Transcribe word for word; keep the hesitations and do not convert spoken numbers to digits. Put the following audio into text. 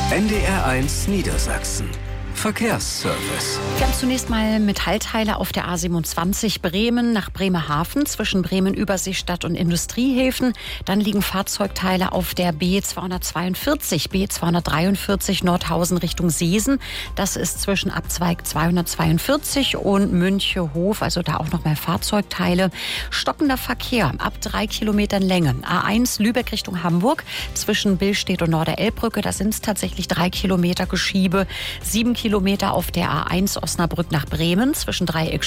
N D R eins Niedersachsen. Verkehrsservice. Wir haben zunächst mal Metallteile auf der A siebenundzwanzig Bremen nach Bremerhaven zwischen Bremen-Überseestadt und Industriehäfen. Dann liegen Fahrzeugteile auf der B zweihundertzweiundvierzig, B zweihundertdreiundvierzig Nordhausen Richtung Seesen. Das ist zwischen Abzweig zweihundertzweiundvierzig und Münchehof, also da auch noch mal Fahrzeugteile. Stockender Verkehr ab drei Kilometern Länge. A eins Lübeck Richtung Hamburg zwischen Billstedt und Norderelbbrücke. Da sind es tatsächlich drei Kilometer Geschiebe. Sieben Kilometer auf der A eins Osnabrück nach Bremen zwischen Dreieck